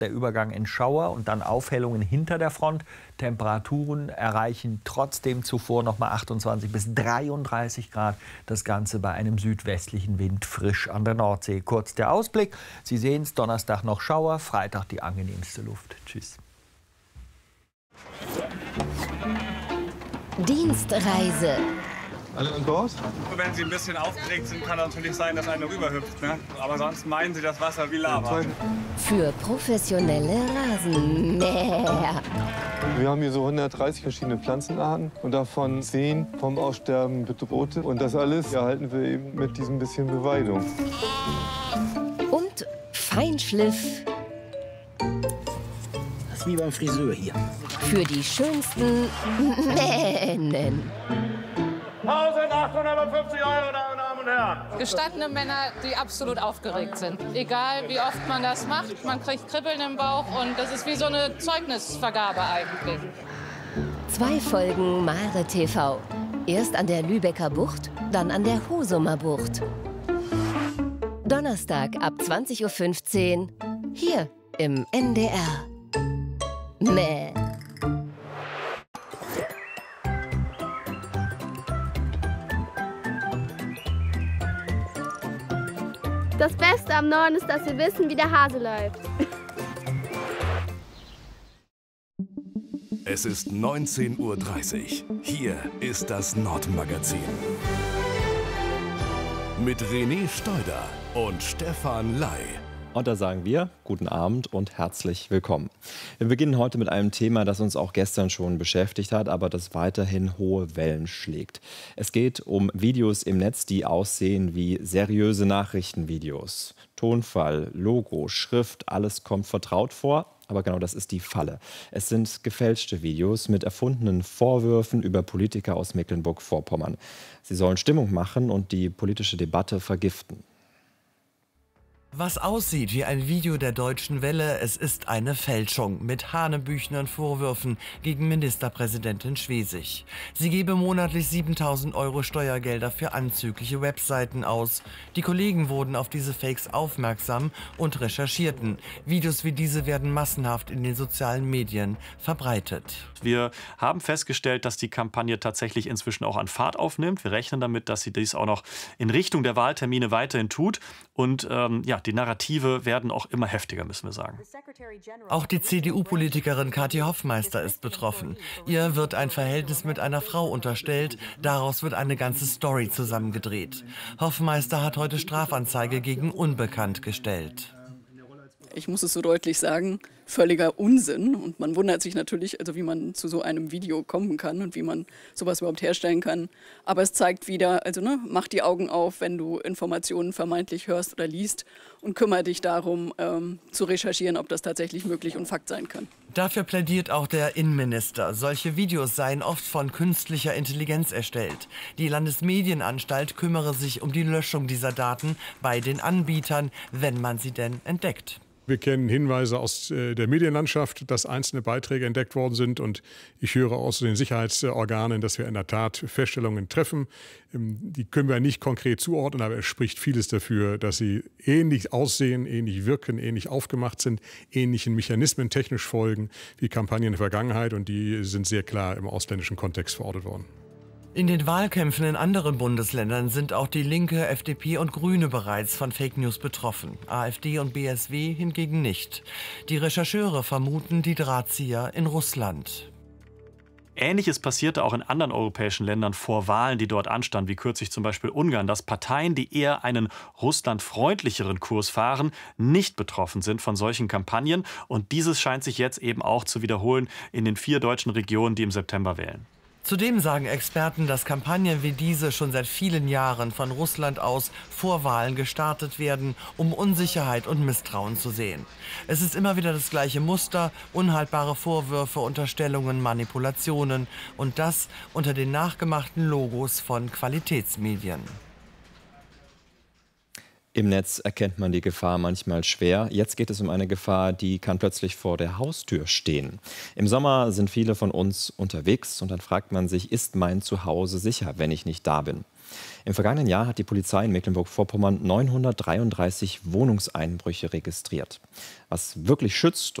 Der Übergang in Schauer und dann Aufhellungen hinter der Front. Temperaturen erreichen trotzdem zuvor noch mal 28 bis 33 Grad. Das Ganze bei einem südwestlichen Wind frisch an der Nordsee. Kurz der Ausblick. Sie sehen es, Donnerstag noch Schauer, Freitag die angenehmste Luft. Tschüss. Dienstreise. Alle an Bord? Wenn Sie ein bisschen aufgeregt sind, kann natürlich sein, dass einer rüberhüpft. Ne? Aber sonst meinen Sie das Wasser wie Lava. Für professionelle Rasenmäher. Wir haben hier so 130 verschiedene Pflanzenarten und davon 10 vom Aussterben bedrohte. Und das alles erhalten wir eben mit diesem bisschen Beweidung. Und Feinschliff. Das ist wie beim Friseur hier. Für die schönsten Mähnen. 1.850 €, Damen und Herren. Gestandene Männer, die absolut aufgeregt sind. Egal, wie oft man das macht, man kriegt Kribbeln im Bauch und das ist wie so eine Zeugnisvergabe eigentlich. 2 Folgen Mare TV. Erst an der Lübecker Bucht, dann an der Husumer Bucht. Donnerstag ab 20:15 Uhr hier im NDR. Mäh. Das Beste am Norden ist, dass wir wissen, wie der Hase läuft. Es ist 19:30 Uhr. Hier ist das Nordmagazin. Mit René Steuder und Stefan Ley. Und da sagen wir guten Abend und herzlich willkommen. Wir beginnen heute mit einem Thema, das uns auch gestern schon beschäftigt hat, aber das weiterhin hohe Wellen schlägt. Es geht um Videos im Netz, die aussehen wie seriöse Nachrichtenvideos. Tonfall, Logo, Schrift, alles kommt vertraut vor. Aber genau das ist die Falle. Es sind gefälschte Videos mit erfundenen Vorwürfen über Politiker aus Mecklenburg-Vorpommern. Sie sollen Stimmung machen und die politische Debatte vergiften. Was aussieht wie ein Video der Deutschen Welle, es ist eine Fälschung mit hanebüchenen Vorwürfen gegen Ministerpräsidentin Schwesig. Sie gebe monatlich 7.000 € Steuergelder für anzügliche Webseiten aus. Die Kollegen wurden auf diese Fakes aufmerksam und recherchierten. Videos wie diese werden massenhaft in den sozialen Medien verbreitet. Wir haben festgestellt, dass die Kampagne tatsächlich inzwischen auch an Fahrt aufnimmt. Wir rechnen damit, dass sie dies auch noch in Richtung der Wahltermine weiterhin tut. Und die Narrative werden auch immer heftiger, müssen wir sagen. Auch die CDU-Politikerin Kathi Hoffmeister ist betroffen. Ihr wird ein Verhältnis mit einer Frau unterstellt. Daraus wird eine ganze Story zusammengedreht. Hoffmeister hat heute Strafanzeige gegen Unbekannt gestellt. Ich muss es so deutlich sagen, völliger Unsinn. Und man wundert sich natürlich, also wie man zu so einem Video kommen kann und wie man sowas überhaupt herstellen kann. Aber es zeigt wieder, also mach die Augen auf, wenn du Informationen vermeintlich hörst oder liest und kümmere dich darum, zu recherchieren, ob das tatsächlich möglich und Fakt sein kann. Dafür plädiert auch der Innenminister. Solche Videos seien oft von künstlicher Intelligenz erstellt. Die Landesmedienanstalt kümmere sich um die Löschung dieser Daten bei den Anbietern, wenn man sie denn entdeckt. Wir kennen Hinweise aus der Medienlandschaft, dass einzelne Beiträge entdeckt worden sind. Und ich höre aus den Sicherheitsorganen, dass wir in der Tat Feststellungen treffen. Die können wir nicht konkret zuordnen, aber es spricht vieles dafür, dass sie ähnlich aussehen, ähnlich wirken, ähnlich aufgemacht sind, ähnlichen Mechanismen technisch folgen wie Kampagnen in der Vergangenheit. Und die sind sehr klar im ausländischen Kontext verortet worden. In den Wahlkämpfen in anderen Bundesländern sind auch die Linke, FDP und Grüne bereits von Fake News betroffen. AfD und BSW hingegen nicht. Die Rechercheure vermuten die Drahtzieher in Russland. Ähnliches passierte auch in anderen europäischen Ländern vor Wahlen, die dort anstanden, wie kürzlich zum Beispiel Ungarn, dass Parteien, die eher einen russlandfreundlicheren Kurs fahren, nicht betroffen sind von solchen Kampagnen. Und dieses scheint sich jetzt eben auch zu wiederholen in den 4 deutschen Regionen, die im September wählen. Zudem sagen Experten, dass Kampagnen wie diese schon seit vielen Jahren von Russland aus vor Wahlen gestartet werden, um Unsicherheit und Misstrauen zu sehen. Es ist immer wieder das gleiche Muster, unhaltbare Vorwürfe, Unterstellungen, Manipulationen und das unter den nachgemachten Logos von Qualitätsmedien. Im Netz erkennt man die Gefahr manchmal schwer. Jetzt geht es um eine Gefahr, die kann plötzlich vor der Haustür stehen. Im Sommer sind viele von uns unterwegs und dann fragt man sich, ist mein Zuhause sicher, wenn ich nicht da bin? Im vergangenen Jahr hat die Polizei in Mecklenburg-Vorpommern 933 Wohnungseinbrüche registriert. Was wirklich schützt